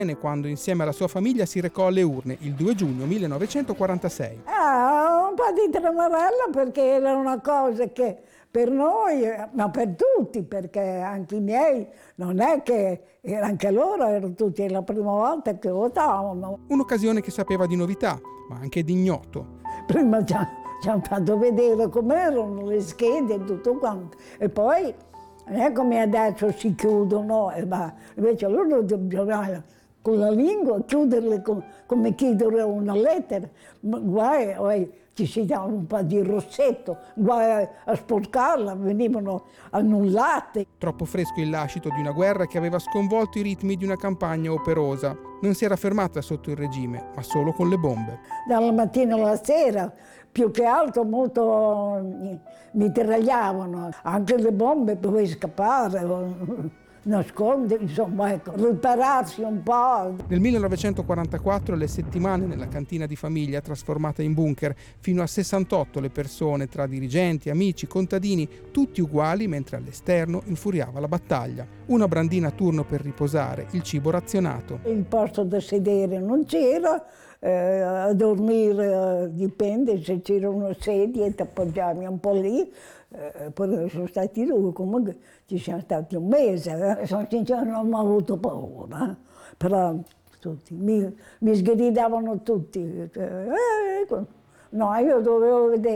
Quando insieme alla sua famiglia si recò alle urne il 2 giugno 1946. Un po' di tremarella perché era una cosa che per noi, ma per tutti, perché anche i miei, non è che anche loro erano tutti la prima volta che votavano. Un'occasione che sapeva di novità, ma anche di ignoto. Prima ci hanno fatto vedere com'erano le schede e tutto quanto, e poi non è come adesso si chiudono, ma invece loro dobbiamo con la lingua chiuderle come chiudere una lettera. Ma guai, ci si dava un po' di rossetto, guai a sporcarla, venivano annullate. Troppo fresco il lascito di una guerra che aveva sconvolto i ritmi di una campagna operosa. Non si era fermata sotto il regime, ma solo con le bombe. Dalla mattina alla sera, più che altro molto mitragliavano. Anche le bombe dovevi scappare, nascondere, insomma, ecco, ripararsi un po'. Nel 1944 le settimane nella cantina di famiglia trasformata in bunker, fino a 68 le persone tra dirigenti, amici, contadini, tutti uguali mentre all'esterno infuriava la battaglia. Una brandina a turno per riposare, il cibo razionato. Il posto da sedere non c'era, a dormire dipende, se c'era una sedia ti appoggiavi un po' lì. Poi sono stati due, comunque ci siamo stati un mese, sono sincero, non ho avuto paura, però tutti, mi sgridavano tutti, no, io dovevo vedere.